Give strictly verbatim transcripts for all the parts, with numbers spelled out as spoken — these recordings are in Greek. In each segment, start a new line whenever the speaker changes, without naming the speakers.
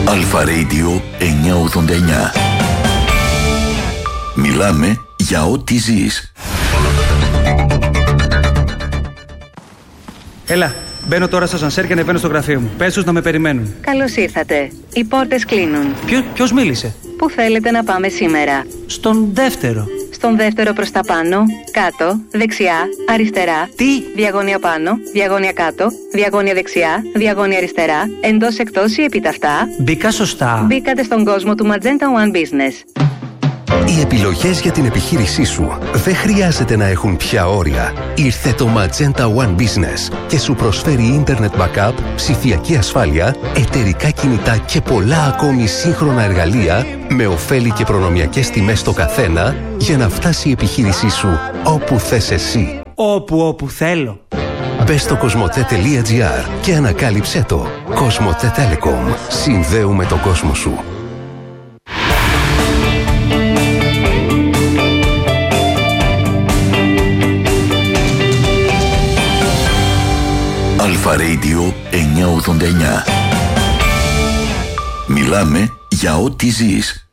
Αλφα Radio εννιακόσια ογδόντα εννιά. Μιλάμε για ό,τι ζεις.
Έλα, μπαίνω τώρα στο σανσέρ και ανεβαίνω στο γραφείο μου. Πες τους να με περιμένουν.
Καλώς ήρθατε. Οι πόρτες κλείνουν.
Ποιο, ποιος μίλησε?
Πού θέλετε να πάμε σήμερα?
Στον δεύτερο.
Στον δεύτερο προς τα πάνω, κάτω, δεξιά, αριστερά.
Τι?
Διαγώνια πάνω, διαγώνια κάτω, διαγώνια δεξιά, διαγώνια αριστερά, εντός εκτός ή επιταυτά.
Μπήκα σωστά.
Μπήκατε στον κόσμο του Magenta One Business.
Οι επιλογές για την επιχείρησή σου δεν χρειάζεται να έχουν πια όρια. Ήρθε το Magenta One Business και σου προσφέρει Internet Backup, ψηφιακή ασφάλεια, εταιρικά κινητά και πολλά ακόμη σύγχρονα εργαλεία με ωφέλη και προνομιακές τιμές στο καθένα για να φτάσει η επιχείρησή σου όπου θες εσύ.
Όπου όπου θέλω.
Μπες στο κοσμοτέ.gr και ανακάλυψέ το. Κοσμοτέ Telecom. Συνδέουμε τον κόσμο σου.
Αλφα Radio εννιακόσια ογδόντα εννιά. Μιλάμε για ό,τι ζεις.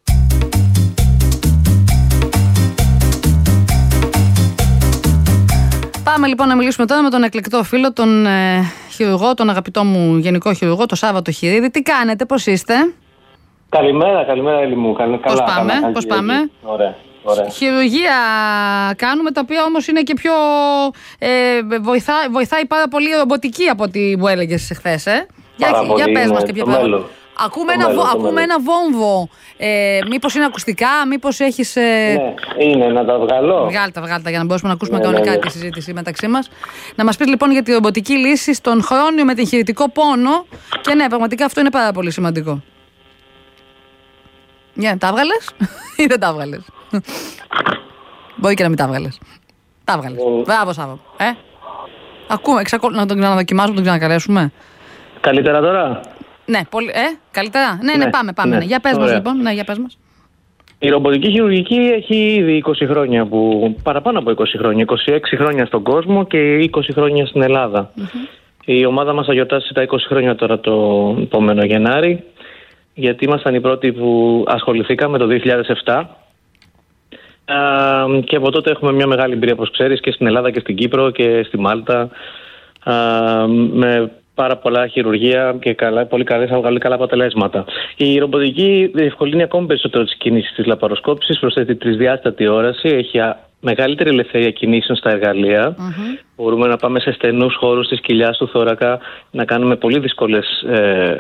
Πάμε λοιπόν να μιλήσουμε τώρα με τον εκλεκτό φίλο, τον ε, χειρουργό, τον αγαπητό μου γενικό χειρουργό, τον Σάββατο Χειρίδη. Τι κάνετε, πώς είστε?
Καλημέρα, καλημέρα Έλλη μου. Καλ,
πώς
καλά,
πάμε,
καλά,
πώς πάμε?
Ωραία, ωραία.
Χειρουργία κάνουμε, τα οποία όμως είναι και πιο... Ε, βοηθά, βοηθάει πάρα πολύ η ρομποτική από ό,τι μου έλεγες χθες, ε. Για, για πες μας και ποιο πράγμα. Ακούμε, ένα, μέλλον, ακούμε ένα βόμβο. Ε, μήπως είναι ακουστικά, μήπως έχεις... Ε...
Ναι, είναι, να τα βγάλω.
Βγάλτε, βγάλτε, για να μπορέσουμε να ακούσουμε
ναι,
κανονικά
ναι, ναι.
τη συζήτηση μεταξύ μας. Να μας πεις λοιπόν για τη ρομποτική λύση στον χρόνιο μετεγχειρητικό πόνο. Και ναι, πραγματικά αυτό είναι πάρα πολύ σημαντικό. Yeah, τα έβγαλες ή δεν τα έβγαλες? Μπορεί και να μην τα έβγαλες. Τα έβγαλες. Mm. Μπράβο, Σάββα. Ε? Ακούμε, εξακολου... να τον ξαναδοκιμάσουμε, τον ξανακαλέσουμε.
Καλύτερα τώρα?
Ναι, πολύ... ε, καλύτερα. Ναι, ναι, ναι πάμε, πάμε. Ναι. Ναι. Για πες μας λοιπόν. Ναι, για πες μας. Η
ρομποτική χειρουργική έχει ήδη είκοσι χρόνια, που, παραπάνω από είκοσι χρόνια, είκοσι έξι χρόνια στον κόσμο και είκοσι χρόνια στην Ελλάδα. Mm-hmm. Η ομάδα μας θα γιορτάσει τα είκοσι χρόνια τώρα το επόμενο Γενάρη, γιατί ήμασταν οι πρώτοι που ασχοληθήκαμε το δύο χιλιάδες επτά και από τότε έχουμε μια μεγάλη εμπειρία, όπως ξέρεις, και στην Ελλάδα και στην Κύπρο και στη Μάλτα, με πάρα πολλά χειρουργία και καλά, πολύ καλές, πολύ καλά αποτελέσματα. Η ρομποτική διευκολύνει ακόμη περισσότερο τις κινήσεις της λαπαροσκόπησης, προσθέτει τρισδιάστατη όραση, έχει μεγαλύτερη ελευθερία κινήσεων στα εργαλεία. Mm-hmm. Μπορούμε να πάμε σε στενούς χώρους της κοιλιάς του θώρακα, να κάνουμε πολύ δύσκολες ε,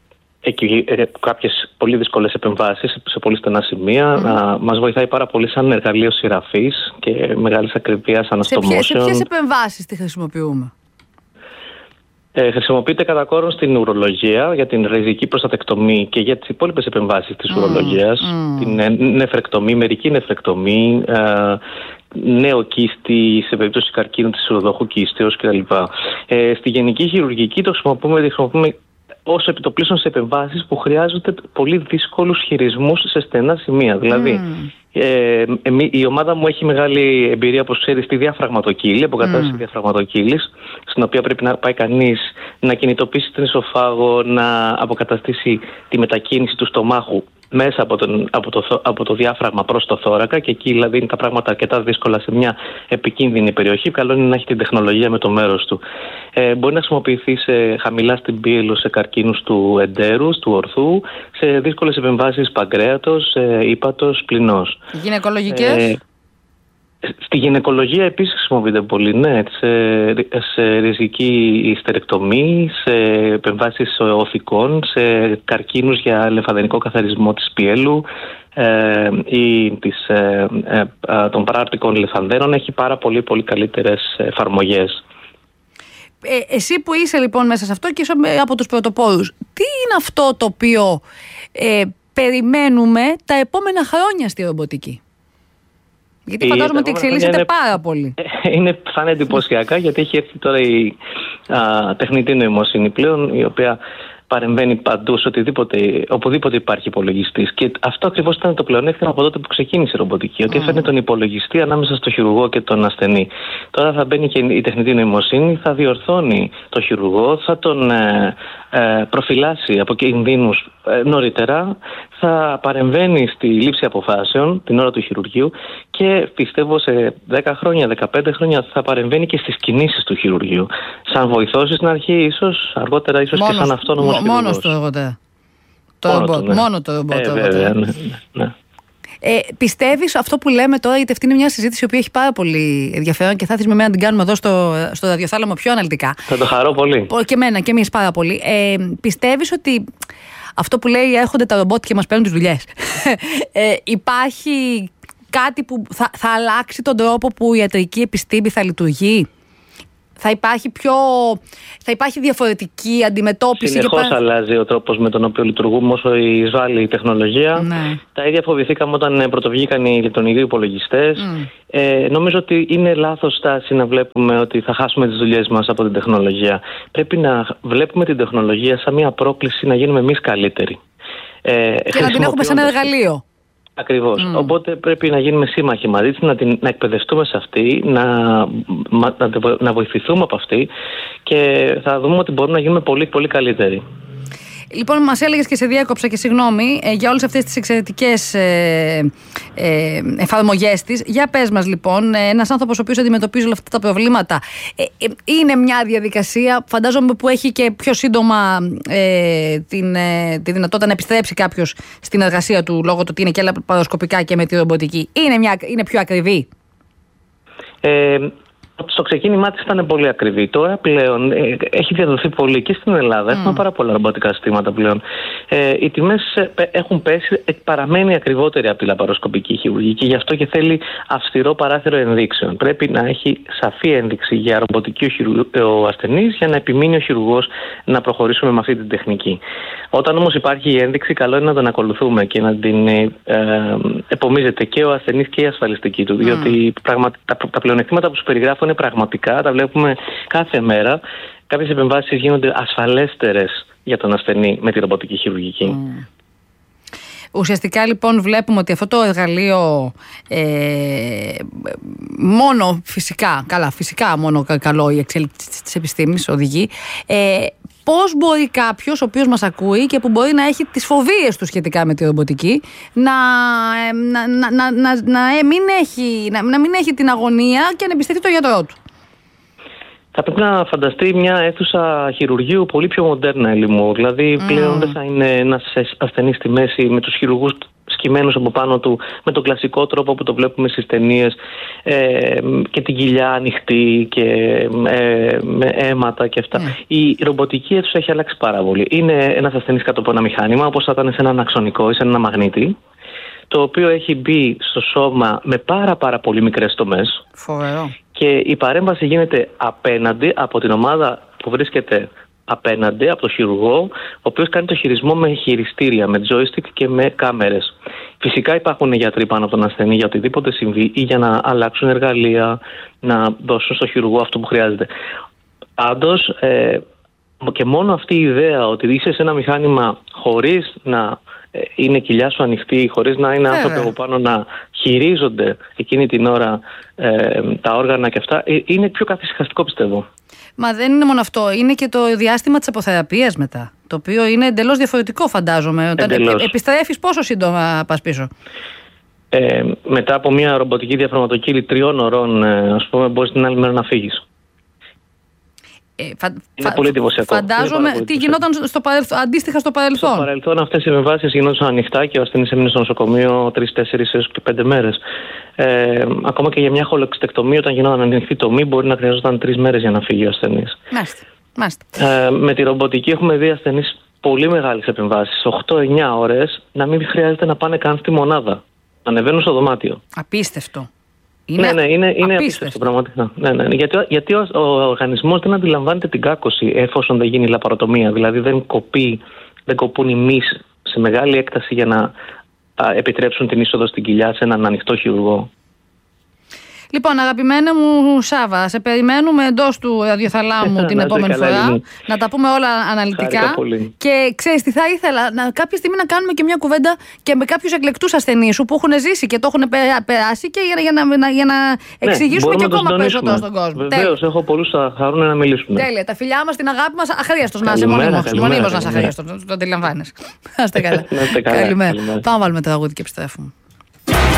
κάποιες πολύ δύσκολες επεμβάσεις σε πολύ στενά σημεία. Mm. Μας βοηθάει πάρα πολύ σαν εργαλείο σειραφής και μεγάλης ακριβίας αναστομώσεων.
Σε ποιες επεμβάσεις τη χρησιμοποιούμε?
Ε, χρησιμοποιείται κατά κόρον στην ουρολογία για την ριζική προστατεκτομή και για τις υπόλοιπες επεμβάσεις της mm. ουρολογίας, mm. την νεφρεκτομή, μερική νεφρεκτομή, ε, νέο κίστη σε περίπτωση καρκίνου της ουροδοχού κίστεως κτλ. Ε, στη γενική χειρουργική το χρησιμοποιούμε, χρησιμοποιούμε ως επιτοπλίστων σε επεμβάσεις που χρειάζονται πολύ δύσκολους χειρισμούς σε στενά σημεία. Mm. Δηλαδή, ε, εμεί, η ομάδα μου έχει μεγάλη εμπειρία, όπως ξέρεις, στη διαφραγματοκύλη, αποκατάσταση mm. διαφραγματοκύλης, στην οποία πρέπει να πάει κανείς να κινητοποιήσει την εσωφάγο, να αποκαταστήσει τη μετακίνηση του στομάχου μέσα από, τον, από, το, από το διάφραγμα προς το θώρακα, και εκεί δηλαδή είναι τα πράγματα αρκετά δύσκολα σε μια επικίνδυνη περιοχή. Καλό είναι να έχει την τεχνολογία με το μέρος του. Ε, μπορεί να χρησιμοποιηθεί σε χαμηλά στην πύελο, σε καρκίνους του εντέρους, του ορθού, σε δύσκολες επεμβάσεις παγκρέατος, ε, ύπατος, πληνός.
Γυναικολογικές? Ε,
Στη γυναικολογία επίσης χρησιμοποιείται πολύ, ναι, σε, σε ριζική ιστερεκτομή, σε επεμβάσεις οθικών, σε καρκίνους για λεμφαδενικό καθαρισμό της πιέλου ε, ή της, ε, ε, ε, των παράρτικων λεφανδένων. Έχει πάρα πολύ πολύ καλύτερες εφαρμογές.
Ε, εσύ που είσαι λοιπόν μέσα σε αυτό και είσαι από τους πρωτοπόρους, τι είναι αυτό το οποίο ε, περιμένουμε τα επόμενα χρόνια στη ρομποτική? Γιατί φαντάζομαι ότι εξελίσσεται είναι, πάρα πολύ.
Είναι, θα είναι εντυπωσιακά, γιατί έχει έρθει τώρα η α, τεχνητή νοημοσύνη πλέον, η οποία παρεμβαίνει παντού, σε οτιδήποτε, οπουδήποτε υπάρχει υπολογιστής. Και αυτό ακριβώς ήταν το πλεονέκτημα από τότε που ξεκίνησε η ρομποτική. Ότι έφερνε τον υπολογιστή ανάμεσα στο χειρουργό και τον ασθενή. Τώρα θα μπαίνει και η τεχνητή νοημοσύνη, θα διορθώνει το χειρουργό, θα τον ε, ε, προφυλάσει από κινδύνους ε, νωρίτερα, θα παρεμβαίνει στη λήψη αποφάσεων την ώρα του χειρουργείου και πιστεύω σε δέκα χρόνια, δεκαπέντε χρόνια θα παρεμβαίνει και στις κινήσεις του χειρουργείου. Σαν βοηθός στην αρχή, ίσως αργότερα, ίσως μόνος, και σαν αυτόνομος χειρουργός.
Μόνος το ρομποτέ. Το μόνο, ρομπότ, ναι. μόνο το ρομπότ.
Ε, βέβαια, ναι, ναι.
Ε, πιστεύεις αυτό που λέμε τώρα, γιατί αυτή είναι μια συζήτηση που έχει πάρα πολύ ενδιαφέρον και θα ήθελα με εμένα να την κάνουμε εδώ στο, στο ραδιοθάλαμο πιο αναλυτικά.
Θα το χαρώ πολύ.
Και εμένα και εμείς πάρα πολύ. Ε, πιστεύεις ότι αυτό που λέει έρχονται τα ρομπότ και μας παίρνουν τις δουλειές, ε, υπάρχει κάτι που θα, θα αλλάξει τον τρόπο που η ιατρική επιστήμη θα λειτουργεί? Θα υπάρχει, πιο, θα υπάρχει διαφορετική αντιμετώπιση?
Συνεχώς
και πά...
αλλάζει ο τρόπος με τον οποίο λειτουργούμε όσο εισβάλλει η τεχνολογία.
Ναι.
Τα ίδια φοβηθήκαμε όταν πρωτοβγήκαν οι ηλεκτρονικοί υπολογιστές. Mm. Ε, νομίζω ότι είναι λάθος στάση να βλέπουμε ότι θα χάσουμε τις δουλειές μας από την τεχνολογία. Πρέπει να βλέπουμε την τεχνολογία σαν μια πρόκληση να γίνουμε εμείς καλύτεροι. Ε,
και να την έχουμε σαν εργαλείο.
Ακριβώς. Mm. Οπότε πρέπει να γίνουμε σύμμαχοι μαζί της, να, την, να εκπαιδευτούμε σε αυτή, να, να, να βοηθηθούμε από αυτή και θα δούμε ότι μπορούμε να γίνουμε πολύ, πολύ καλύτεροι.
Λοιπόν, μας έλεγες και σε διέκοψα και συγγνώμη ε, για όλες αυτές τις εξαιρετικές ε, ε, εφαρμογές της. Για πες μας λοιπόν, ε, ένας άνθρωπος ο οποίος αντιμετωπίζει όλα αυτά τα προβλήματα, ε, ε, είναι μια διαδικασία, φαντάζομαι, που έχει και πιο σύντομα ε, την, ε, τη δυνατότητα να επιστρέψει κάποιος στην εργασία του λόγω του ότι είναι και λαπαροσκοπικά και με τη ρομποτική. Είναι, μια, είναι πιο ακριβή?
Ε, Στο ξεκίνημά της ήταν πολύ ακριβή. Τώρα πλέον ε, έχει διαδοθεί πολύ και στην Ελλάδα. Mm. Έχουμε πάρα πολλά ρομποτικά συστήματα πλέον. Ε, οι τιμές έχουν πέσει, ε, παραμένει ακριβότερη από τη λαπαροσκοπική χειρουργική. Γι' αυτό και θέλει αυστηρό παράθυρο ενδείξεων. Πρέπει να έχει σαφή ένδειξη για ρομποτική ο, χειρου, ο ασθενής για να επιμείνει ο χειρουργός να προχωρήσουμε με αυτή την τεχνική. Όταν όμως υπάρχει η ένδειξη, καλό είναι να την ακολουθούμε και να την ε, ε, επομίζεται και ο ασθενής και η ασφαλιστική του. Mm. Διότι πραγμα, τα, τα πλεονεκτήματα που σου περιγράφω είναι πραγματικά, τα βλέπουμε κάθε μέρα. Κάποιες επεμβάσεις γίνονται ασφαλέστερες για τον ασθενή με τη ρομποτική χειρουργική. Mm.
Ουσιαστικά λοιπόν βλέπουμε ότι αυτό το εργαλείο ε, μόνο φυσικά, καλά φυσικά μόνο καλό η εξέλιξη της επιστήμης οδηγεί. Ε, πώς μπορεί κάποιος ο οποίος μας ακούει και που μπορεί να έχει τις φοβίες του σχετικά με τη ρομποτική να, να, να, να, να, να, μην, έχει, να, να μην έχει την αγωνία και να εμπιστευτεί το γιατρό του? Θα
πρέπει να φανταστεί μια αίθουσα χειρουργείου πολύ πιο μοντέρνα, Ελιμού. Δηλαδή πλέον mm. δεν θα είναι ένας ασθενής στη μέση με τους χειρουργούς σκυμμένους από πάνω του με τον κλασικό τρόπο που το βλέπουμε στις ταινίες, ε, και την κοιλιά ανοιχτή και ε, με αίματα και αυτά. Mm. Η ρομποτική αίθουσα έχει αλλάξει πάρα πολύ. Είναι ένας ασθενής κάτω από ένα μηχάνημα, όπως θα ήταν σε έναν αξονικό ή σε ένα μαγνήτη, το οποίο έχει μπει στο σώμα με πάρα πάρα πολύ μικρές τομές.
Φοβερό.
Και η παρέμβαση γίνεται απέναντι από την ομάδα που βρίσκεται απέναντι, από το χειρουργό, ο οποίος κάνει το χειρισμό με χειριστήρια, με joystick και με κάμερες. Φυσικά υπάρχουν γιατροί πάνω από τον ασθενή για οτιδήποτε συμβεί ή για να αλλάξουν εργαλεία, να δώσουν στο χειρουργό αυτό που χρειάζεται. Πάντως, ε, και μόνο αυτή η ιδέα ότι είσαι σε ένα μηχάνημα χωρίς να είναι κοιλιά σου ανοιχτή, χωρίς να είναι άνθρωποι από πάνω να χειρίζονται εκείνη την ώρα ε, τα όργανα και αυτά, ε, είναι πιο καθησυχαστικό, πιστεύω.
Μα δεν είναι μόνο αυτό, είναι και το διάστημα της αποθεραπείας μετά, το οποίο είναι εντελώς διαφορετικό, φαντάζομαι. Όταν
εντελώς.
επιστρέφεις πόσο σύντομα πας πίσω?
Ε, μετά από μια ρομποτική διαφραγματοκύλη τριών ωρών, ε, ας πούμε, μπορείς την άλλη μέρα να φύγεις.
Ε, φα...
Είναι πολύ εντυπωσιακό.
Φαντάζομαι τι γινόταν στο παρελθόν, αντίστοιχα στο παρελθόν.
Στο παρελθόν αυτές οι επεμβάσεις γινόντουσαν ανοιχτά και ο ασθενής έμεινε στο νοσοκομείο τρεις, τέσσερις έως και πέντε μέρες. Ε, ακόμα και για μια χολοεξτεκτομία, όταν γινόταν ανοιχτή τομή, μπορεί να χρειαζόταν τρεις μέρες για να φύγει ο ασθενής.
Μάλιστα. Μάλιστα.
Ε, με τη ρομποτική έχουμε δει ασθενείς πολύ μεγάλες επεμβάσεις, οκτώ εννιά ώρες, να μην χρειάζεται να πάνε καν στη μονάδα. Να ανεβαίνουν στο δωμάτιο.
Απίστευτο. Είναι
ναι, ναι, είναι, είναι
απίστευτο.
απίστευτο πραγματικά. Ναι, ναι, ναι. Γιατί, γιατί ο, ο οργανισμός δεν αντιλαμβάνεται την κάκωση εφόσον δεν γίνει λαπαροτομία. Δηλαδή δεν, κοπεί, δεν κοπούν οι μυς σε μεγάλη έκταση για να α, επιτρέψουν την είσοδο στην κοιλιά σε έναν ανοιχτό χειρουργό.
Λοιπόν, αγαπημένα μου Σάβα, σε περιμένουμε εντός του ραδιοθαλάμου την επόμενη φορά. Είναι. Να τα πούμε όλα αναλυτικά. Και ξέρεις τι θα ήθελα, να, κάποια στιγμή να κάνουμε και μια κουβέντα και με κάποιους εκλεκτούς ασθενείς σου που έχουν ζήσει και το έχουν περάσει και για, για, να, να, για να εξηγήσουμε ναι, και ακόμα περισσότερο στον κόσμο.
Βεβαίως, έχω πολλούς θα χαρούν να μιλήσουμε.
Τέλεια. Τα φιλιά μας, την αγάπη μας, αχρίαστος να είσαι μονίμως. Μονίμως να είσαι αχρίαστος. Το αντιλαμβάνεσαι. Να είστε καλά. Καλημέρα. Πάμε να βάλουμε τραγούδι και επιστρέφουμε.